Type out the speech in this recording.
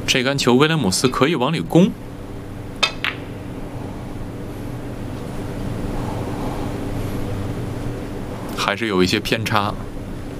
这杆球威廉姆斯可以往里攻，还是有一些偏差。